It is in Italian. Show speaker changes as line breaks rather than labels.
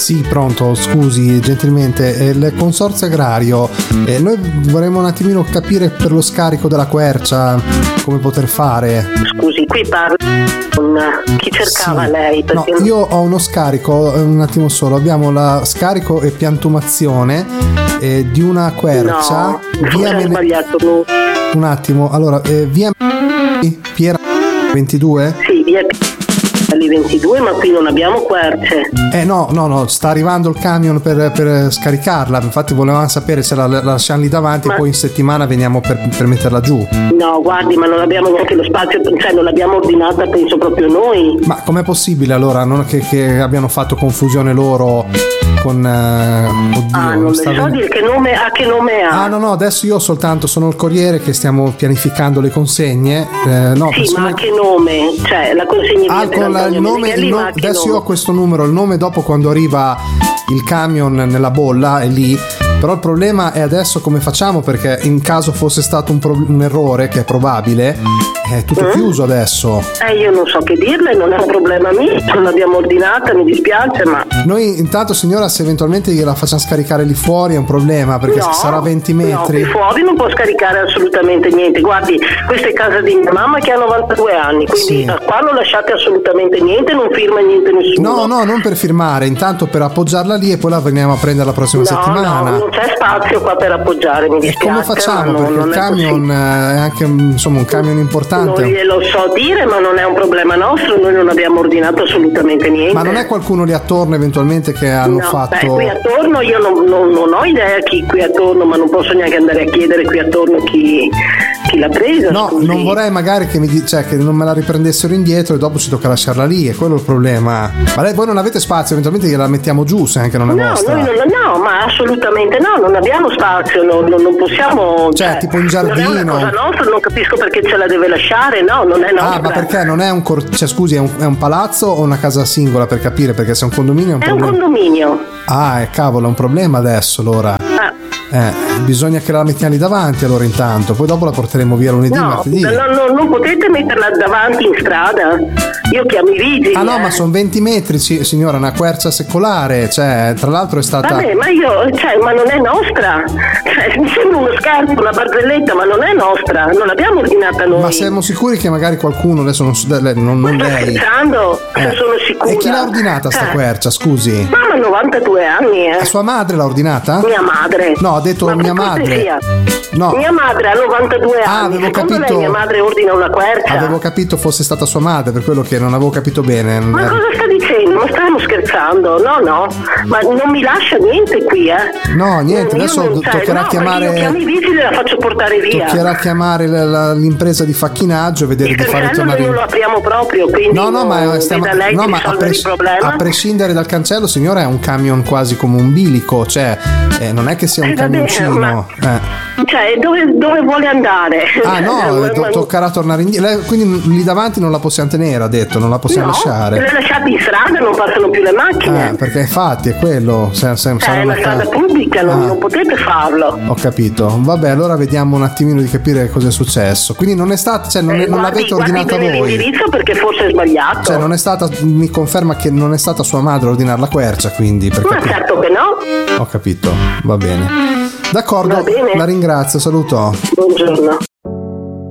Sì, pronto, scusi gentilmente, il consorzio agrario, noi vorremmo un attimino capire per lo scarico della quercia come poter fare.
Scusi, qui parla con chi cercava, sì. Lei?
Perché... No, io ho uno scarico, un attimo solo, abbiamo la scarico e piantumazione di una quercia.
No, via sbagliato.
Un attimo, allora, via Piera 22?
Sì, via 22, ma qui non abbiamo querce.
No, sta arrivando il camion per scaricarla, infatti volevamo sapere se la lasciamo lì davanti e poi in settimana veniamo per metterla giù.
No, guardi, ma non abbiamo neanche lo spazio, cioè non l'abbiamo ordinata, penso proprio noi.
Ma com'è possibile allora che abbiano fatto confusione loro con oddio,
non so dire che nome ha.
No, adesso io soltanto sono il corriere che stiamo pianificando le consegne.
Sì, ma a che nome? Cioè la consegneria
il nome, adesso io ho questo numero, il nome dopo quando arriva il camion nella bolla è lì. Però il problema è adesso come facciamo, perché in caso fosse stato un errore, che è probabile, è tutto chiuso adesso.
Io non so che dirle, non è un problema mio, non l'abbiamo ordinata, mi dispiace, ma...
Noi intanto, signora, se eventualmente gliela facciamo scaricare lì fuori è un problema, perché sarà 20 metri.
No, lì fuori non può scaricare assolutamente niente. Guardi, questa è casa di mia mamma che ha 92 anni, quindi qua non lasciate assolutamente niente, non firma niente nessuno.
No, non per firmare, intanto per appoggiarla lì e poi la veniamo a prendere la prossima settimana.
No, c'è spazio qua per appoggiare, mi dispiace.
E come facciamo? Perché il camion è anche insomma un camion importante.
Non glielo so dire, ma non è un problema nostro, noi non abbiamo ordinato assolutamente niente.
Ma non è qualcuno lì attorno eventualmente che hanno fatto?
Qui attorno io non ho idea chi qui attorno, ma non posso neanche andare a chiedere qui attorno chi l'ha presa.
No,
scusi.
Non vorrei magari che che non me la riprendessero indietro e dopo ci tocca lasciarla lì, è quello il problema. Ma voi non avete spazio, eventualmente gliela mettiamo giù se anche non è vostra.
No, ma assolutamente no, non abbiamo spazio, non possiamo.
Cioè, tipo in giardino.
Non è una cosa nostra, non capisco perché ce la deve lasciare, no, non è nostra.
Ma perché non è un scusi, è un palazzo o una casa singola, per capire, perché se è un condominio è un problema.
È un condominio.
Cavolo, è un problema adesso allora. Bisogna che la mettiamo lì davanti allora intanto, poi dopo la porteremo via lunedì, martedì.
Non potete metterla davanti in strada? Io chiamo i vigili.
No, ma sono 20 metri, signora, una quercia secolare, cioè, tra l'altro è stata...
Vabbè, ma non è nostra. Mi sembra uno scarto, una barzelletta, ma non è nostra, non l'abbiamo ordinata noi.
Ma siamo sicuri che magari qualcuno, adesso non lei...
scherzando? Sono sicura.
E chi l'ha ordinata sta quercia, scusi?
Mamma, 92 anni,
La sua madre l'ha ordinata?
Mia madre.
No, ha detto mia madre. No.
Mia madre ha 92 anni.
Avevo
Secondo
capito.
lei mia madre ordina una quercia?
Avevo capito fosse stata sua madre, per quello che non avevo capito bene.
Ma cosa sta dicendo? Ma stiamo scherzando? No, ma non mi lascia niente qui,
No, niente, adesso toccherà chiamare.
Io chiamo i vigili e la faccio portare via.
Toccherà chiamare l'impresa di facchinaggio, vedere di fare tornare.
Noi non lo apriamo proprio, quindi
ma stiamo
lei di risolvere il problema.
A prescindere dal cancello, signora, è un camion quasi come un bilico, cioè non è che sia un camioncino.
Cioè, dove vuole andare?
Toccherà tornare indietro. Quindi lì davanti non la possiamo tenere, ha detto, non la possiamo lasciare.
Se le lasciate in strada non passano più le macchine.
Perché infatti è quello.
È una strada pubblica, non potete farlo.
Ho capito. Vabbè, allora vediamo un attimino di capire cosa è successo. Quindi non è stata, non l'avete ordinata voi.
L'indirizzo perché forse è sbagliato.
Cioè, non è stata, mi conferma che non è stata sua madre a ordinare la quercia, quindi.
Ma certo che no.
Ho capito, va bene. D'accordo, la ringrazio, saluto.
Buongiorno.